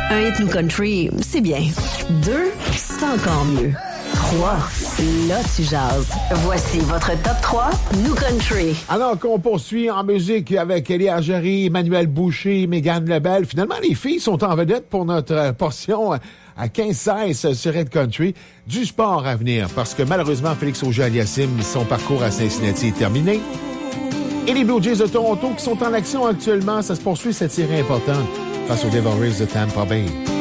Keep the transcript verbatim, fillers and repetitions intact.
Un hit New Country, c'est bien. Deux, c'est encore mieux. Trois, là tu jases. Voici votre top trois New Country. Alors qu'on poursuit en musique avec Élie Argerie, Emmanuel Boucher, Mégane Lebel. Finalement, les filles sont en vedette pour notre portion à quinze seize sur Red Country. Du sport à venir, parce que malheureusement, Félix Auger-Aliassime, son parcours à Cincinnati est terminé. Et les Blue Jays de Toronto qui sont en action actuellement, ça se poursuit cette série importante face aux Devil Rays de Tampa Bay.